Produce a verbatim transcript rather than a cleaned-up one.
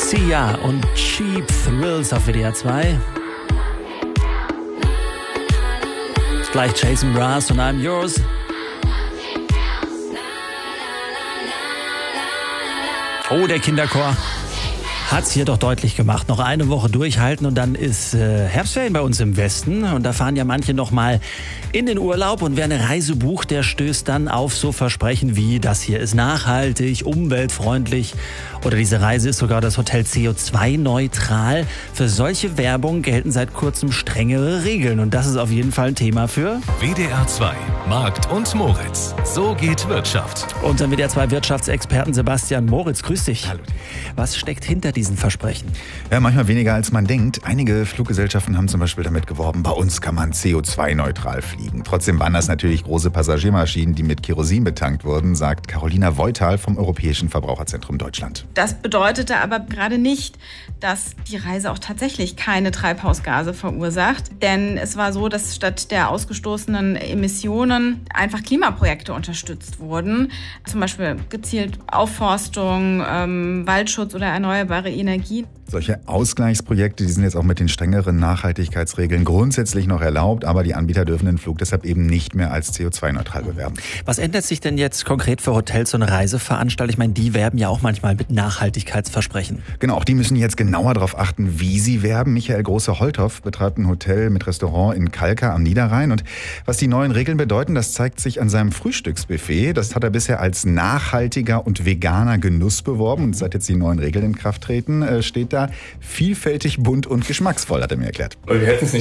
Sia und Cheap Thrills auf W D R zwei. Gleich Jason Mraz und I'm Yours. Oh, der Kinderchor hat's hier doch deutlich gemacht. Noch eine Woche durchhalten und dann ist äh, Herbstferien bei uns im Westen. Und da fahren ja manche noch mal in den Urlaub. Und wer eine Reise bucht, der stößt dann auf so Versprechen wie, das hier ist nachhaltig, umweltfreundlich. Oder diese Reise ist sogar das Hotel C O zwei neutral. Für solche Werbung gelten seit kurzem strengere Regeln. Und das ist auf jeden Fall ein Thema für W D R zwei Markt und Moritz. So geht Wirtschaft. Unseren W D R zwei Wirtschaftsexperten Sebastian Moritz. Grüß dich. Hallo. Was steckt hinter diesen Versprechen? Ja, manchmal weniger als man denkt. Einige Fluggesellschaften haben zum Beispiel damit geworben, bei uns kann man C O zwei neutral fliegen. Trotzdem waren das natürlich große Passagiermaschinen, die mit Kerosin betankt wurden, sagt Carolina Voital vom Europäischen Verbraucherzentrum Deutschland. Das bedeutete aber gerade nicht, dass die Reise auch tatsächlich keine Treibhausgase verursacht. Denn es war so, dass statt der ausgestoßenen Emissionen einfach Klimaprojekte unterstützt wurden. Zum Beispiel gezielt Aufforstung, ähm, Waldschutz oder erneuerbare Energien. Solche Ausgleichsprojekte, die sind jetzt auch mit den strengeren Nachhaltigkeitsregeln grundsätzlich noch erlaubt, aber die Anbieter dürfen den Flug deshalb eben nicht mehr als C O zwei neutral bewerben. Was ändert sich denn jetzt konkret für Hotels und Reiseveranstalter? Ich meine, die werben ja auch manchmal mit Nachhaltigkeitsversprechen. Genau, auch die müssen jetzt genauer darauf achten, wie sie werben. Michael Große-Holthoff betreibt ein Hotel mit Restaurant in Kalka am Niederrhein. Und was die neuen Regeln bedeuten, das zeigt sich an seinem Frühstücksbuffet. Das hat er bisher als nachhaltiger und veganer Genuss beworben. Und seit jetzt die neuen Regeln in Kraft treten, steht da vielfältig, bunt und geschmacksvoll, hat er mir erklärt. Wir hätten es nicht